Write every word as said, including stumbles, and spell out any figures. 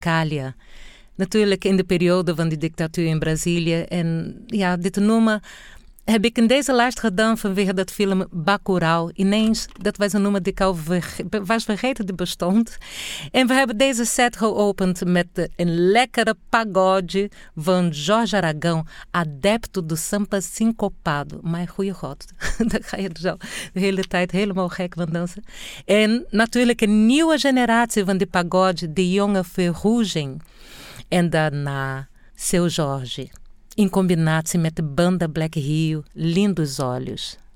Rosalia. Natuurlijk in de periode van die dictatuur in Brazilië. En ja, dit te noemen heb ik in deze lijst gedaan vanwege dat film Bacurau. Ineens, dat was een nummer die ik al verge- was vergeten die bestond. En we hebben deze set geopend met een lekkere pagode van Jorge Aragão, adepto do samba sincopado. Mijn goeie god, daar ga je zo de hele tijd helemaal gek van dansen. En natuurlijk een nieuwe generatie van die pagode, de jonge Ferrugem. En daarna Seu Jorge. Em combinação met de banda Black Rio, Lindos Olhos.